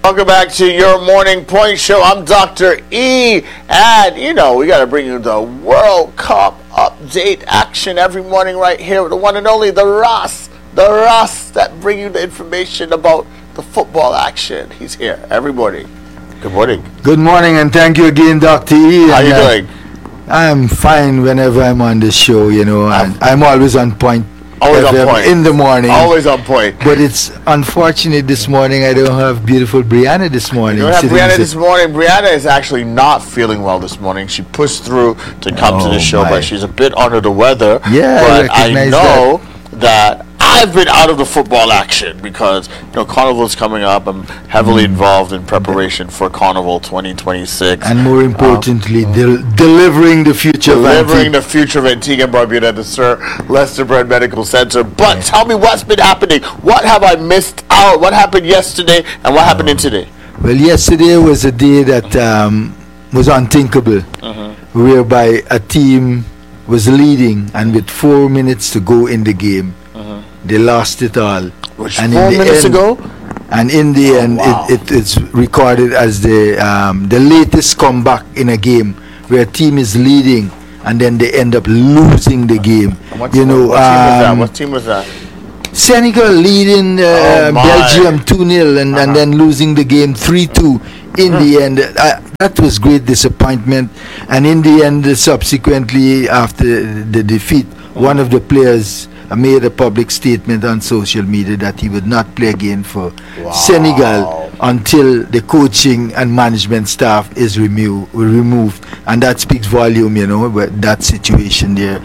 Welcome back to your Morning Point Show. I'm Dr. E. And, we got to bring you the World Cup update action every morning right here with the one and only, the Ross. The Ross that bring you the information about the football action. He's here every morning. Good morning. Good morning, and thank you again, Dr. E. How you doing? I'm fine whenever I'm on the show, and I'm always on point. Always on point. In the morning. Always on point. But it's unfortunate this morning I don't have beautiful Brianna this morning. You don't have Brianna this morning. Brianna is actually not feeling well this morning. She pushed through to come to the show, but she's a bit under the weather. Yeah, but I know that I've been out of the football action because Carnival's coming up. I'm heavily involved in preparation for Carnival 2026, and more importantly, delivering the future of Antigua and Barbuda at the Sir Lester Brand Medical Center. But tell me what's been happening. What have I missed out? What happened yesterday and what happened in today? Well, yesterday was a day that was unthinkable, whereby a team was leading, and with 4 minutes to go in the game, they lost it all. Which, and 4 minutes ago? And in the end, it's recorded as the latest comeback in a game where a team is leading and then they end up losing the game. What team was that? What team was that? Senegal leading Belgium 2-0 and then losing the game 3-2 in the end. That was great disappointment. And in the end, subsequently after the defeat, one of the players made a public statement on social media that he would not play again for Senegal until the coaching and management staff is removed, and that speaks volume, about that situation there.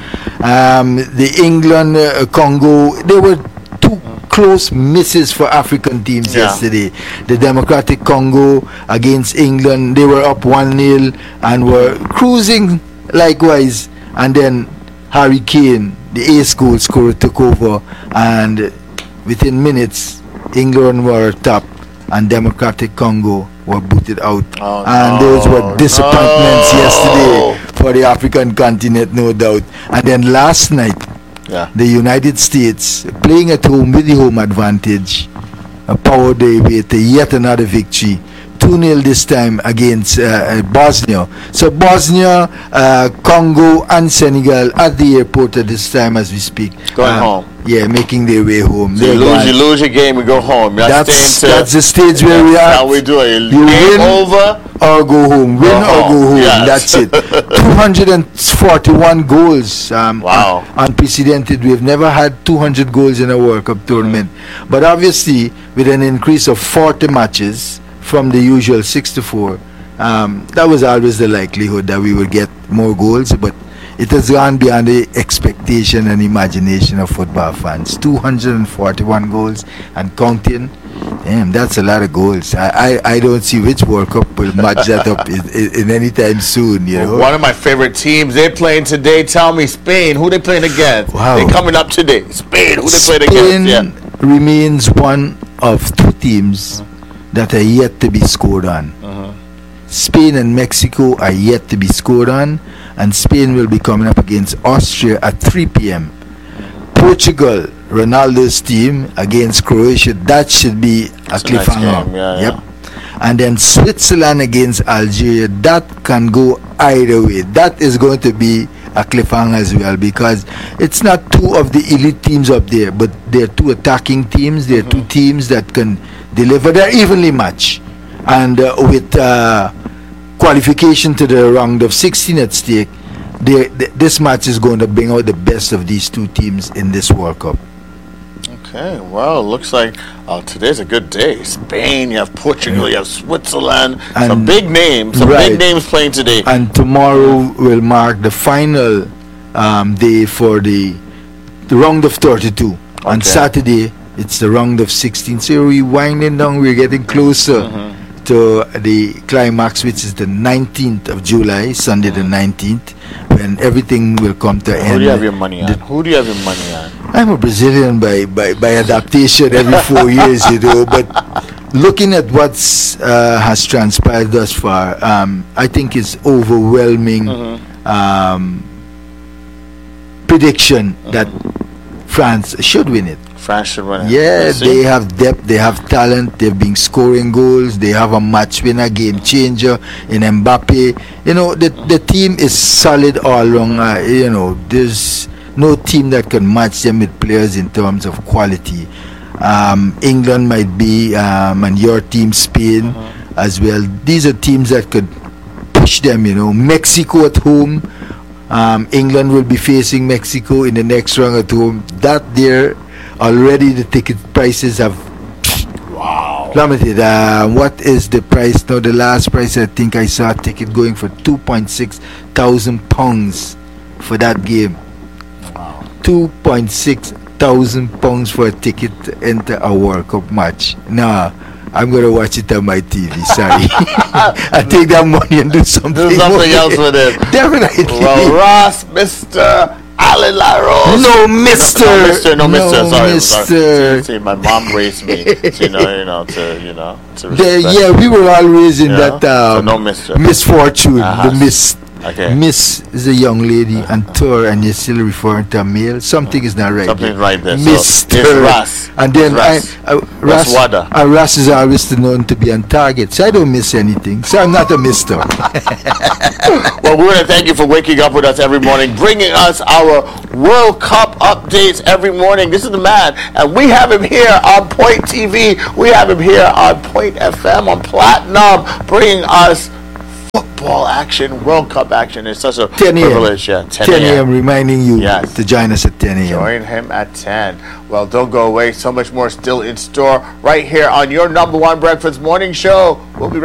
The England Congo, there were two close misses for African teams yesterday. The Democratic Congo against England, they were up 1-0 and were cruising likewise, and then Harry Kane, the ace goal scorer, took over, and within minutes England were top and Democratic Congo were booted out. Those were disappointments yesterday for the African continent, no doubt. And then last night, the United States, playing at home with the home advantage, powered their way to yet another victory, 2-0 this time against Bosnia. So Bosnia, Congo and Senegal at the airport at this time as we speak. Going home. Yeah, making their way home. So you lose your game, we go home. That's the stage where we are. How we do it. You win over or go home. Win or go home. Yes. That's it. 241 goals. Wow. Unprecedented. We've never had 200 goals in a World Cup tournament. But obviously, with an increase of 40 matches, from the usual 64, that was always the likelihood that we would get more goals, but it has gone beyond the expectation and imagination of football fans. 241 goals and counting. Damn, that's a lot of goals. I don't see which World Cup will match that up in any time soon. One of my favorite teams, they're playing today. Tell me, Spain, who they playing against? Wow. They're coming up today. Spain, who they playing against? Spain remains one of two teams that are yet to be scored on. Spain and Mexico are yet to be scored on, and Spain will be coming up against Austria at 3 p.m. Portugal, Ronaldo's team, against Croatia. That should be a cliffhanger. Yep. And then Switzerland against Algeria. That can go either way. That is going to be a cliffhanger as well, because it's not two of the elite teams up there, but they're two attacking teams. They're two teams that can deliver. They're evenly matched, and with qualification to the round of 16 at stake, this match is going to bring out the best of these two teams in this World Cup. Okay, well, looks like today's a good day. Spain, you have Portugal, you have Switzerland, and some big names, big names playing today. And tomorrow will mark the final day for the round of 32. On Saturday, it's the round of 16. So we're winding down, we're getting closer to the climax, which is the 19th of July, Sunday the 19th, when everything will come to an end. Who do you have your money on? I'm a Brazilian by adaptation every 4 years, but looking at what has transpired thus far, I think it's overwhelming prediction that France should win it. France should win it. Yeah, We'll see. they have depth, they have talent, they've been scoring goals, they have a match winner, game changer in Mbappe. You know, the team is solid all along. You know, there's no team that can match them with players in terms of quality. England might be, and your team, Spain, as well. These are teams that could push them, you know. Mexico at home. England will be facing Mexico in the next round at home. That there, already the ticket prices have plummeted. What is the price now? The last price, I think I saw a ticket going for £2,600 for that game. £2,600 for a ticket to enter a World Cup match. Nah, I'm gonna watch it on my TV. Sorry, I take that money and do something else with it. Definitely. Well, Ross, Mr. Alan LaRose. No, Mister. No, Mister. Sorry. Mister. See, my mom raised me, to respect. Yeah, we were all raised in that so no Mister. misfortune. The miss. Okay. Miss is a young lady, and Tur, and you're still referring to a male. Something is not right. Something's right there. Mister. So, it's Ras. And then Ras Wada. Ras is always known to be on target, so I don't miss anything. So I'm not a mister. Well, we want to thank you for waking up with us every morning, bringing us our World Cup updates every morning. This is the man, and we have him here on Point TV. We have him here on Point FM, on Platinum, bringing us football action, World Cup action. It's such a 10 privilege. Yeah, 10 a.m. reminding you to join us at 10 a.m. Join him at 10. Well, don't go away. So much more still in store right here on your #1 breakfast morning show. We'll be right